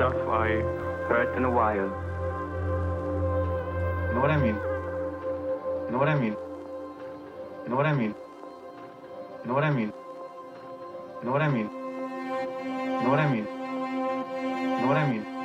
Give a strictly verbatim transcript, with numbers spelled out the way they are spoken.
stuff I heard in a while. You know what I mean? You know what I mean? You know what I mean? You know what I mean? You know what I mean? You know what I mean? You know what I mean?